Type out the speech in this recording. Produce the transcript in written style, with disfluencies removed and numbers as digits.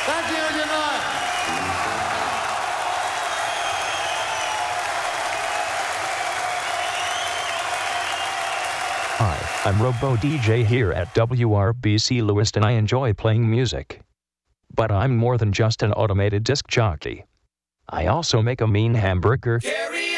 Thank you. Good night. Hi, I'm Robo DJ here at WRBC Lewiston. I enjoy playing music. But I'm more than just an automated disc jockey. I also make a mean hamburger.